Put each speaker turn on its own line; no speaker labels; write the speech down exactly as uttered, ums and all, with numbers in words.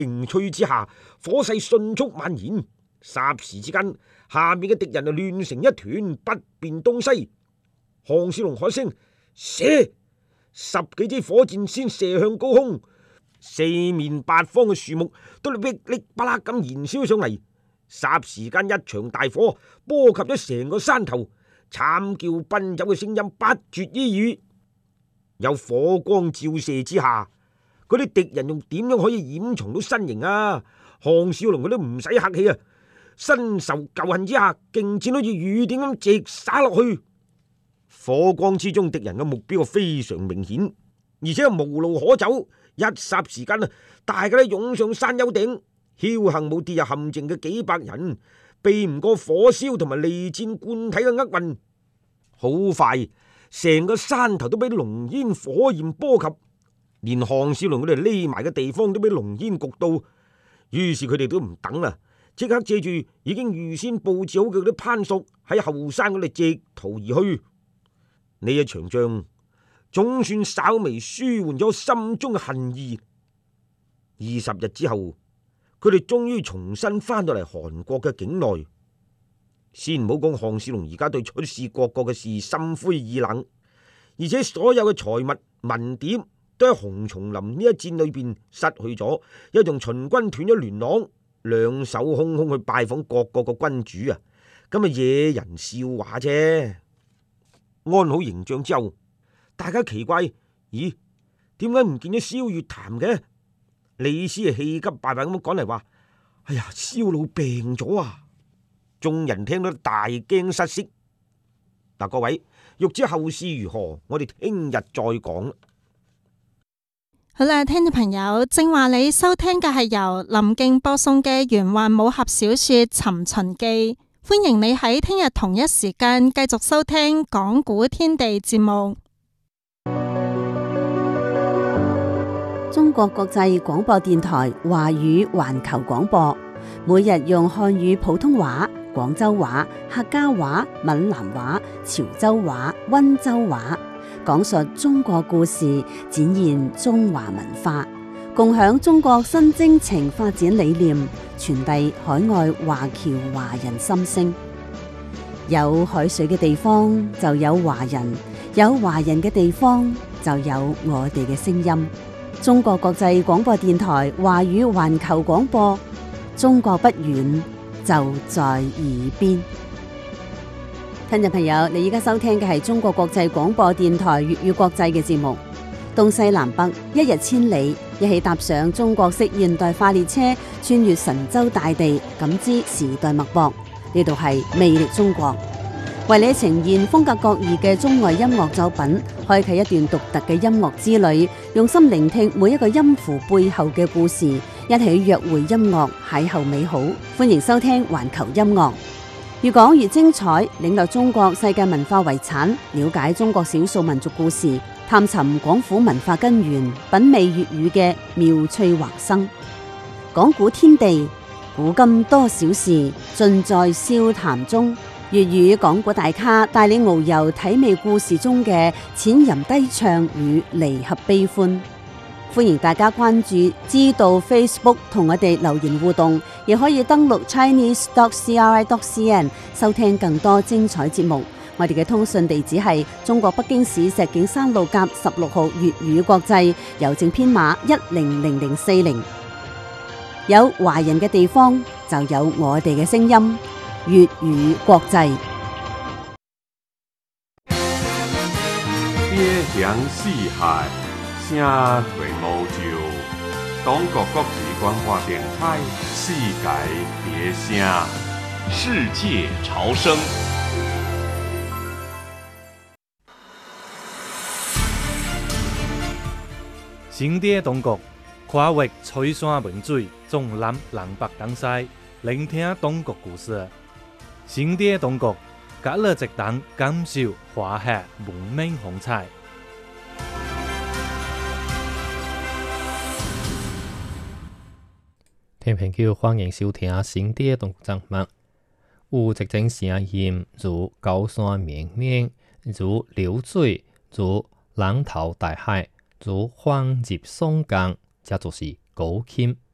勁吹之下，火勢迅速蔓延，霎時之間，下面嘅敵人就亂成一團，不辨東西。項少龍喊聲射，十幾支火箭先射向高空，四面八方嘅樹木都噼哩啪啦咁燃燒上嚟，霎時間一場大火波及咗成個山頭，慘叫奔走嘅聲音不絕於耳。有火光照射之下，嗰啲敵人用點樣可以掩藏到身形啊？項少龍佢都唔使客氣啊，身受舊恨之下，勁箭好似雨點咁直灑落去。火光之中，敵人嘅目標非常明顯，而且無路可走。一霎時間啊，大家都湧上山丘頂，僥幸冇跌入陷阱嘅幾百人，避唔過火燒同埋利箭貫體嘅厄運。好快，成個山頭都俾濃煙火焰波及，連項少龍佢哋匿埋嘅地方都俾濃煙焗到。於是佢哋都唔等啦，即刻借住已經預先布置好嘅嗰啲攀索，喺後山嗰度直逃而去。呢一場仗總算稍微舒緩咗心中嘅恨意。二十日之後，佢哋終於重新翻到嚟韓國嘅境內。先唔好講項少龍而家對出使各國嘅事心灰意冷，而且所有嘅財物文牒都喺紅叢林呢一戰裏邊失去咗，又同秦軍斷咗聯絡，兩手空空去拜訪各國嘅君主啊，咁啊惹人笑話啫。安好營帳之後，大家奇怪，咦，點解唔見咗蕭月潭嘅？李斯係氣急敗壞咁趕嚟話：哎呀，蕭老病咗啊！眾人聽到大驚失色。嗱，各位欲知後事如何，我哋聽日再講。
好啦，聽眾朋友，正話你收聽嘅係由林敬播送嘅玄幻武俠小說《尋秦記》，歡迎你喺聽日同一時間繼續收聽講古天地節目。
中國國際廣播電台華語環球廣播，每日用漢語普通話、廣州話、客家話、閩南話、潮州話、溫州話，講述中國故事，展現中華文化，共享中國新征程發展理念，傳遞海外華僑華人心聲。有海水嘅地方就有華人，有華人嘅地方就有我哋嘅聲音。中國國際廣播電台華語環球廣播，中國不遠，就在耳邊。聽眾朋友，你而家收聽嘅係中國國際廣播電台粵語國際嘅節目。東西南北，一日千里，一起踏上中國式現代化列車，穿越神州大地，感知時代脈搏。呢度係魅力中國，為你呈現風格各異嘅中外音樂作品，開啟一段獨特嘅音樂之旅，用心聆聽每一個音符背後嘅故事，一起約會音樂，邂逅美好。歡迎收聽環球音樂，越講越精彩，領略中國世界文化遺產，了解中國少數民族故事，探尋廣府文化根源，品味粵語嘅妙趣橫生。講古天地，古今多少事，盡在笑談中。粵語講古大咖帶你遨遊體味故事中嘅淺吟低唱與離合悲歡。歡迎大家關注知道 Facebook 同我哋留言互動，亦可以登錄 chinese dot c r i dot c n 收聽更多精彩節目。我哋嘅通訊地址係中國北京市石景山路甲十六號粵語國際，郵政編碼一零零零四零。有華人嘅地方就有我哋嘅聲音，粵語國際。
邊鄉四海，聲垂無就。中國國際廣播電台，世界別聲，
世界潮聲。新的中國，跨越翠山文水，縱覽南北東西，聆聽中國故事。新的中國，隔了直等感受華夏文明風采。聽朋友歡迎收聽新的中國節目，有一種聲音如高山綿綿，如流水，如浪濤大海，如歡入松江，這就是古琴。